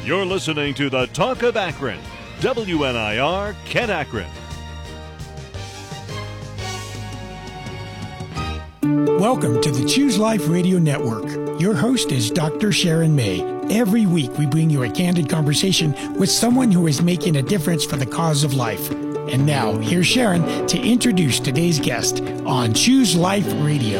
You're listening to the Talk of Akron, WNIR Kent Akron. Welcome to the Choose Life Radio Network. Your host is Dr. Sharon May. Every week we bring you a candid conversation with someone who is making a difference for the cause of life. And now, here's Sharon to introduce today's guest on Choose Life Radio.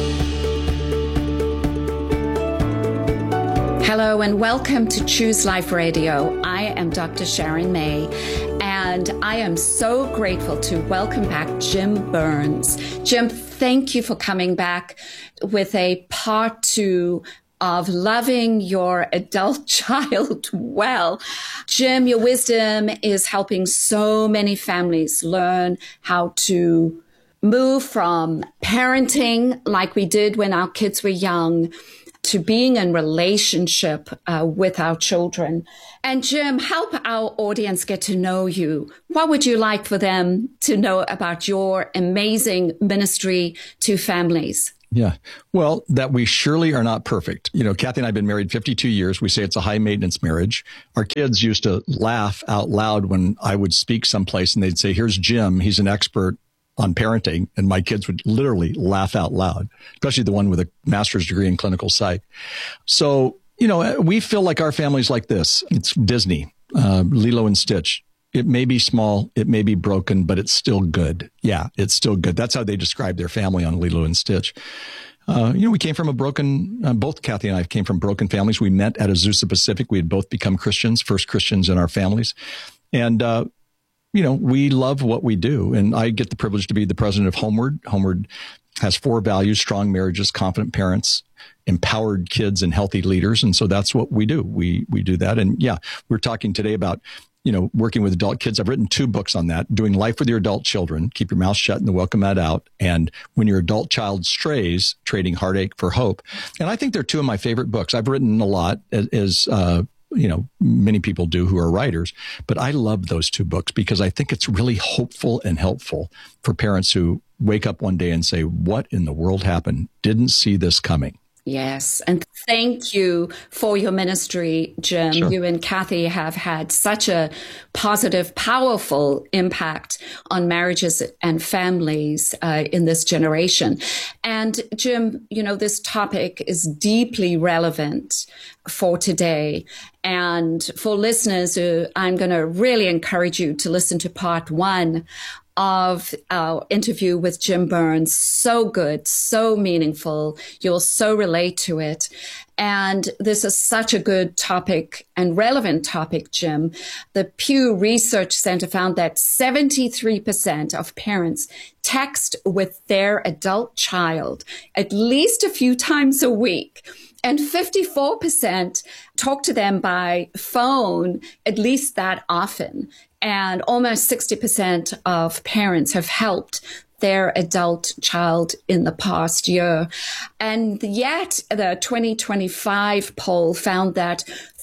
Hello and welcome to Choose Life Radio. I am Dr. Sharon May, and I am so grateful to welcome back Jim Burns. Jim, thank you for coming back with a part 2 of loving your adult child well. Jim, your wisdom is helping so many families learn how to move from parenting like we did when our kids were young to being in relationship with our children. And Jim, help our audience get to know you. What would you like for them to know about your amazing ministry to families? Yeah. Well, that we surely are not perfect. You know, Kathy and I have been married 52 years. We say it's a high maintenance marriage. Our kids used to laugh out loud when I would speak someplace and they'd say, here's Jim. He's an expert on parenting. And my kids would literally laugh out loud, especially the one with a master's degree in clinical psych. So, you know, we feel like our family's like this. It's Disney, Lilo and Stitch. It may be small, it may be broken, but it's still good. Yeah, it's still good. That's how they describe their family on Lilo and Stitch. We came from a broken, both Kathy and I came from broken families. We met at Azusa Pacific. We had both become Christians, first Christians in our families. And, we love what we do. And I get the privilege to be the president of Homeward. Homeward has 4 values: strong marriages, confident parents, empowered kids, and healthy leaders. And so that's what we do. We do that. And yeah, we're talking today about, working with adult kids. I've written 2 books on that: Doing Life with Your Adult Children, Keep Your Mouth Shut and Welcome That Out, and When Your Adult Child Strays, Trading Heartache for Hope. And I think they're 2 of my favorite books. I've written a lot, as many people do who are writers, but I love those 2 books because I think it's really hopeful and helpful for parents who wake up one day and say, what in the world happened? Didn't see this coming. Yes. And thank you for your ministry, Jim. Sure. You and Kathy have had such a positive, powerful impact on marriages and families in this generation. And Jim, this topic is deeply relevant for today. And for listeners, I'm going to really encourage you to listen to part 1 of our interview with Jim Burns. So good, so meaningful. You'll so relate to it. And this is such a good topic and relevant topic, Jim. The Pew Research Center found that 73% of parents text with their adult child at least a few times a week. And 54% talk to them by phone at least that often. And almost 60% of parents have helped their adult child in the past year. And yet the 2025 poll found that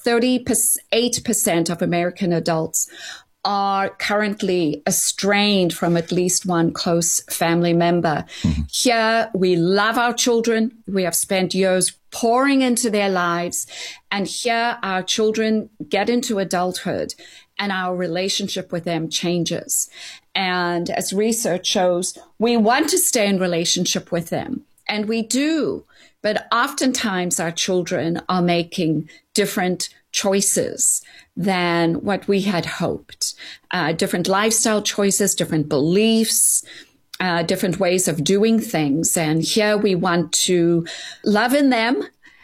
38% of American adults are currently estranged from at least one close family member. Mm-hmm. Here, we love our children. We have spent years pouring into their lives. And here, our children get into adulthood and our relationship with them changes. And as research shows, we want to stay in relationship with them. And we do. But oftentimes, our children are making different choices than what we had hoped. Different lifestyle choices, different beliefs, different ways of doing things. And here we want to love in them.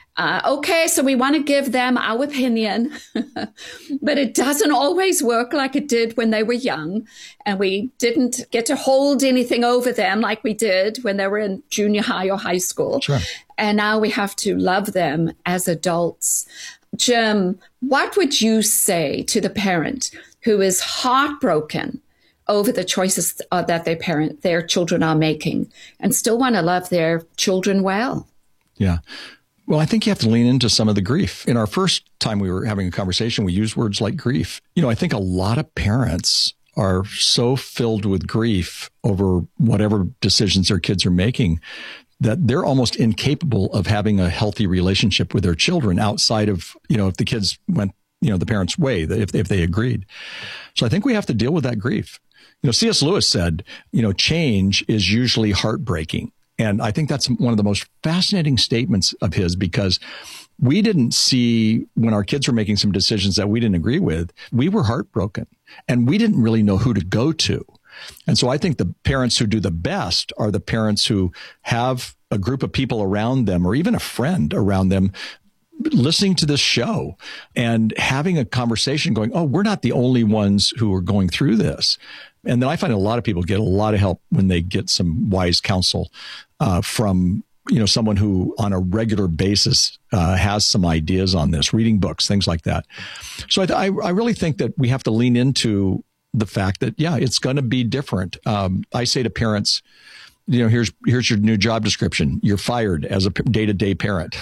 So we want to give them our opinion, but it doesn't always work like it did when they were young. And we didn't get to hold anything over them like we did when they were in junior high or high school. Sure. And now we have to love them as adults. Jim, what would you say to the parent who is heartbroken over the choices that their children are making and still want to love their children well? Yeah. Well, I think you have to lean into some of the grief. In our first time we were having a conversation, we used words like grief. I think a lot of parents are so filled with grief over whatever decisions their kids are making that they're almost incapable of having a healthy relationship with their children outside of, if the kids went the parents' way if they agreed. So I think we have to deal with that grief. C.S. Lewis said, change is usually heartbreaking. And I think that's one of the most fascinating statements of his, because we didn't see, when our kids were making some decisions that we didn't agree with, we were heartbroken and we didn't really know who to go to. And so I think the parents who do the best are the parents who have a group of people around them, or even a friend around them, listening to this show and having a conversation going, oh, we're not the only ones who are going through this. And then I find a lot of people get a lot of help when they get some wise counsel from someone who on a regular basis has some ideas on this, reading books, things like that. So I really think that we have to lean into the fact that, it's going to be different. I say to parents, here's your new job description. You're fired as a day-to-day parent.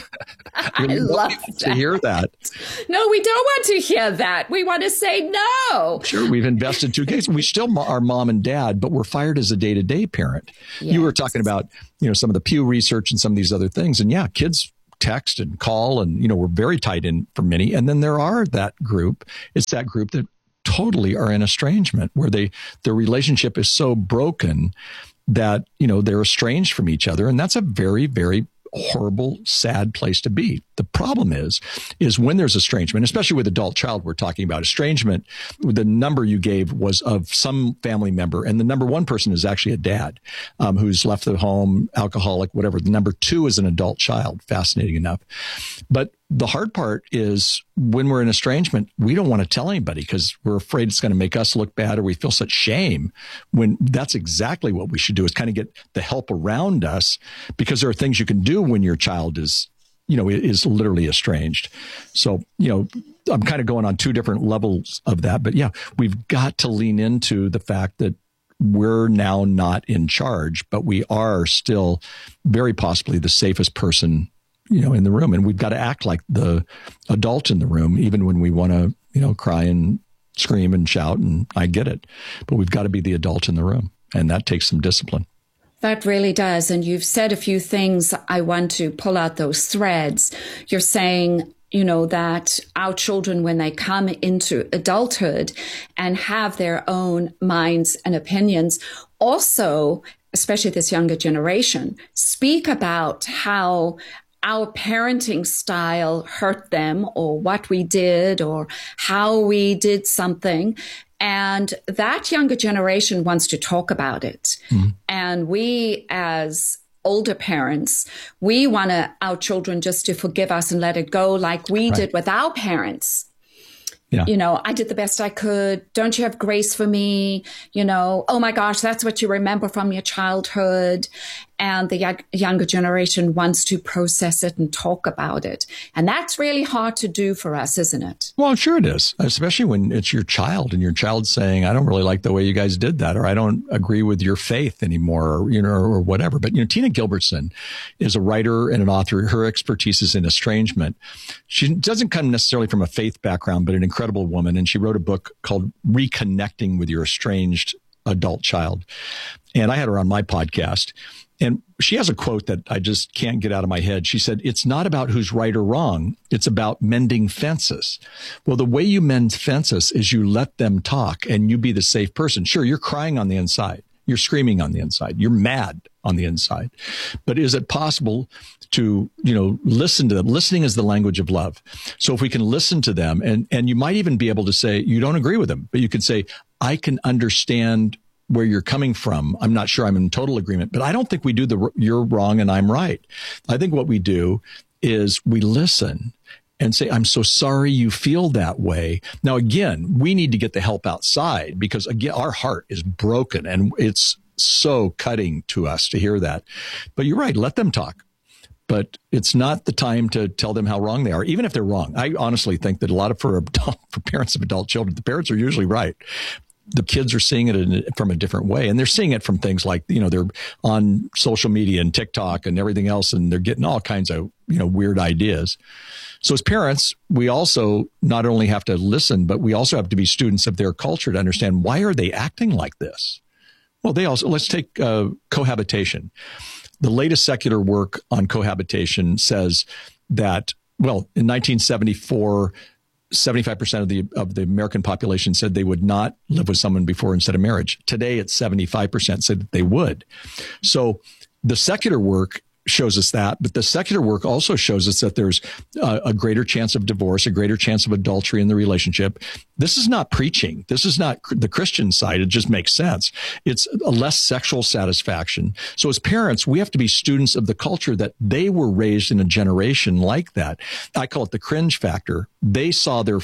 I love to hear that. No, we don't want to hear that. We want to say no. Sure, we've invested 2 kids. We still are mom and dad, but we're fired as a day-to-day parent. Yes. You were talking about, some of the Pew Research and some of these other things. And kids text and call and, we're very tied in for many. And then there are that group. It's that group that totally are in estrangement, where their relationship is so broken that, they're estranged from each other. And that's a very, very horrible, sad place to be. The problem is when there's estrangement, especially with adult child, we're talking about estrangement. The number you gave was of some family member. And the number 1 person is actually a dad who's left the home, alcoholic, whatever. The number 2 is an adult child, fascinating enough. But the hard part is when we're in estrangement, we don't want to tell anybody because we're afraid it's going to make us look bad, or we feel such shame, when that's exactly what we should do, is kind of get the help around us, because there are things you can do when your child is literally estranged. So, I'm kind of going on 2 different levels of that, but we've got to lean into the fact that we're now not in charge, but we are still very possibly the safest person in the room. And we've got to act like the adult in the room, even when we want to, cry and scream and shout. And I get it, but we've got to be the adult in the room. And that takes some discipline. That really does. And you've said a few things. I want to pull out those threads. You're saying, that our children, when they come into adulthood and have their own minds and opinions, also, especially this younger generation, speak about how our parenting style hurt them, or what we did, or how we did something. And that younger generation wants to talk about it. Mm-hmm. And we, as older parents, we want our children just to forgive us and let it go, like we did with our parents. Yeah. I did the best I could. Don't you have grace for me? Oh my gosh, that's what you remember from your childhood. And the younger generation wants to process it and talk about it. And that's really hard to do for us, isn't it? Well, sure it is, especially when it's your child and your child's saying, I don't really like the way you guys did that, or I don't agree with your faith anymore, or whatever. But, Tina Gilbertson is a writer and an author. Her expertise is in estrangement. She doesn't come necessarily from a faith background, but an incredible woman. And she wrote a book called Reconnecting with Your Estranged Adult Child. And I had her on my podcast. And she has a quote that I just can't get out of my head. She said, it's not about who's right or wrong. It's about mending fences. Well, the way you mend fences is you let them talk and you be the safe person. Sure, you're crying on the inside. You're screaming on the inside. You're mad on the inside. But is it possible to, listen to them? Listening is the language of love. So if we can listen to them, and you might even be able to say, you don't agree with them, but you could say, I can understand where you're coming from. I'm not sure I'm in total agreement, but I don't think we do you're wrong and I'm right. I think what we do is we listen and say, I'm so sorry you feel that way. Now, again, we need to get the help outside, because again, our heart is broken and it's so cutting to us to hear that. But you're right. Let them talk. But it's not the time to tell them how wrong they are, even if they're wrong. I honestly think that a lot of for parents of adult children, the parents are usually right. The kids are seeing it from a different way. And they're seeing it from things like, they're on social media and TikTok and everything else, and they're getting all kinds of, weird ideas. So as parents, we also not only have to listen, but we also have to be students of their culture to understand, why are they acting like this? Well, let's take cohabitation. The latest secular work on cohabitation says that, in 1974, 75% of the American population said they would not live with someone before instead of marriage. Today, it's 75% said that they would. So the secular work shows us that, but the secular work also shows us that there's a greater chance of divorce, a greater chance of adultery in the relationship. This is not preaching. This is not the Christian side. It just makes sense. It's a less sexual satisfaction. So as parents, we have to be students of the culture that they were raised in a generation like that. I call it the cringe factor. They saw their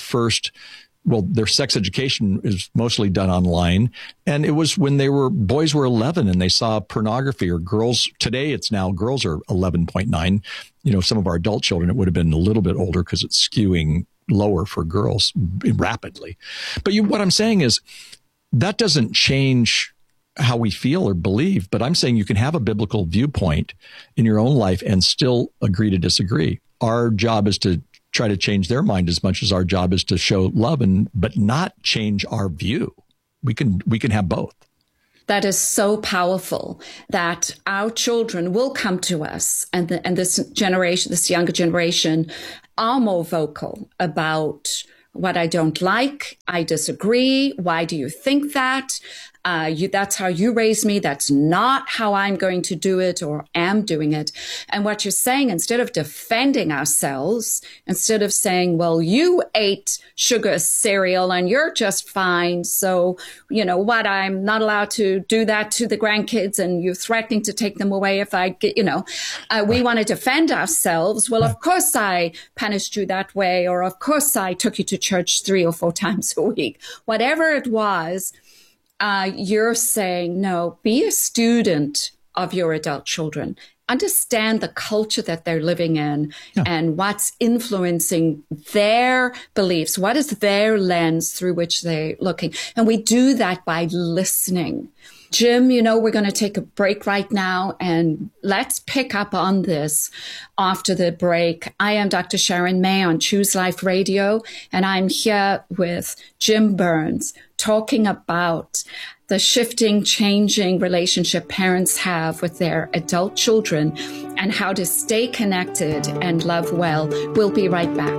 sex education is mostly done online. And it was when boys were 11 and they saw pornography, or girls. Today, it's now girls are 11.9. Some of our adult children, it would have been a little bit older because it's skewing lower for girls rapidly. But what I'm saying is that doesn't change how we feel or believe. But I'm saying you can have a biblical viewpoint in your own life and still agree to disagree. Our job is to try to change their mind as much as our job is to show love, but not change our view. We can have both. That is so powerful that our children will come to us, and this younger generation, are more vocal about what I don't like. I disagree. Why do you think that? That's how you raised me. That's not how I'm going to do it or am doing it. And what you're saying, instead of defending ourselves, instead of saying, well, you ate sugar cereal and you're just fine. So, what, I'm not allowed to do that to the grandkids and you're threatening to take them away if I get, we want to defend ourselves. Well, of course I punished you that way. Or of course I took you to church 3 or 4 times a week. Whatever it was, you're saying, no, be a student of your adult children. Understand the culture that they're living in and what's influencing their beliefs. What is their lens through which they're looking? And we do that by listening. Jim, we're going to take a break right now, and let's pick up on this after the break. I am Dr. Sharon May on Choose Life Radio, and I'm here with Jim Burns talking about the shifting, changing relationship parents have with their adult children and how to stay connected and love well. We'll be right back.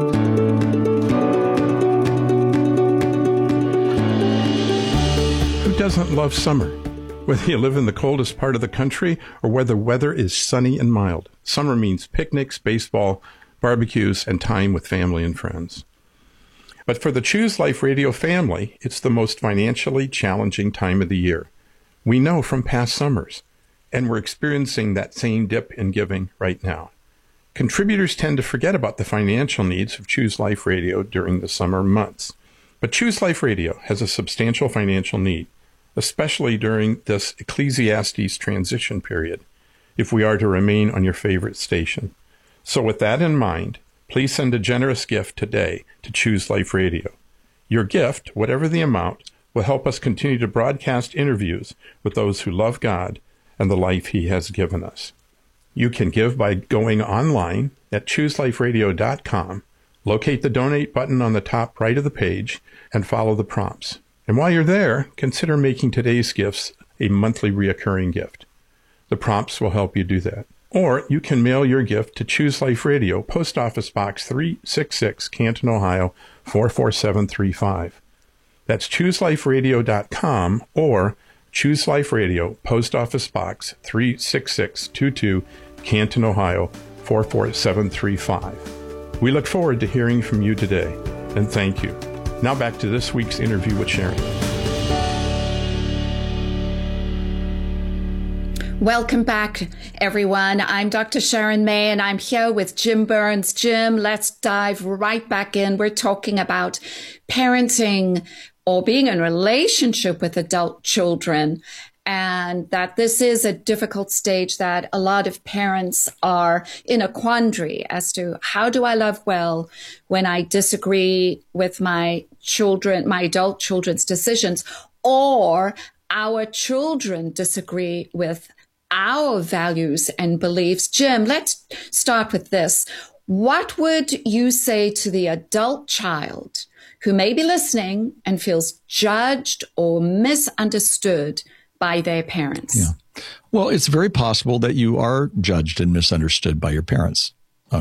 Who doesn't love summer? Whether you live in the coldest part of the country or whether the weather is sunny and mild, summer means picnics, baseball, barbecues, and time with family and friends. But for the Choose Life Radio family, it's the most financially challenging time of the year. We know from past summers, and we're experiencing that same dip in giving right now. Contributors tend to forget about the financial needs of Choose Life Radio during the summer months. But Choose Life Radio has a substantial financial need, especially during this Ecclesiastes transition period, if we are to remain on your favorite station. So with that in mind, please send a generous gift today to Choose Life Radio. Your gift, whatever the amount, will help us continue to broadcast interviews with those who love God and the life He has given us. You can give by going online at chooseliferadio.com, locate the donate button on the top right of the page, and follow the prompts. And while you're there, consider making today's gifts a monthly reoccurring gift. The prompts will help you do that. Or you can mail your gift to Choose Life Radio, Post Office Box 366, Canton, Ohio, 44735. That's chooseliferadio.com or Choose Life Radio, Post Office Box 36622, Canton, Ohio, 44735. We look forward to hearing from you today, and thank you. Now back to this week's interview with Sharon. Welcome back, everyone. I'm Dr. Sharon May, and I'm here with Jim Burns. Jim, let's dive right back in. We're talking about parenting or being in a relationship with adult children, and that this is a difficult stage that a lot of parents are in a quandary as to how do I love well when I disagree with my adult children's decisions, or our children disagree with our values and beliefs. Jim, let's start with this. What would you say to the adult child who may be listening and feels judged or misunderstood by their parents? Yeah. Well, it's very possible that you are judged and misunderstood by your parents. Okay.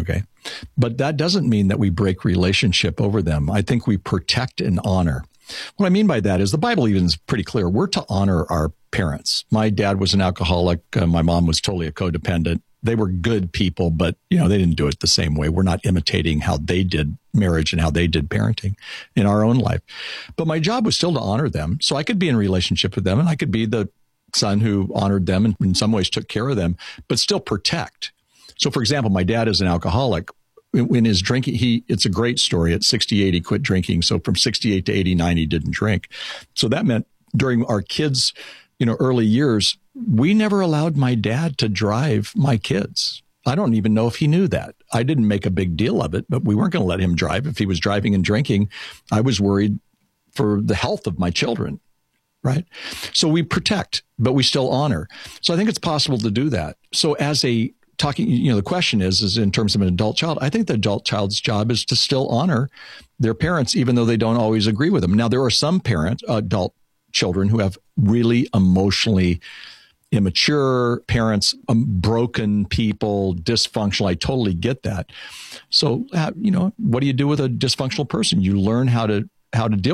But that doesn't mean that we break relationship over them. I think we protect and honor. What I mean by that is the Bible even is pretty clear. We're to honor our parents. My dad was an alcoholic. My mom was totally a codependent. They were good people, but they didn't do it the same way. We're not imitating how they did marriage and how they did parenting in our own life. But my job was still to honor them. So I could be in relationship with them, and I could be the son who honored them and in some ways took care of them, but still protect. So for example, my dad is an alcoholic. In his drinking, it's a great story. At 68, he quit drinking. So from 68 to 89, he didn't drink. So that meant during our kids' early years, we never allowed my dad to drive my kids. I don't even know if he knew that. I didn't make a big deal of it, but we weren't going to let him drive. If he was driving and drinking, I was worried for the health of my children, right? So we protect, but we still honor. So I think it's possible to do that. So the question is in terms of an adult child, I think the adult child's job is to still honor their parents, even though they don't always agree with them. Now, there are some adult children who have really emotionally immature parents, broken people, dysfunctional. I totally get that. So, what do you do with a dysfunctional person? You learn how to deal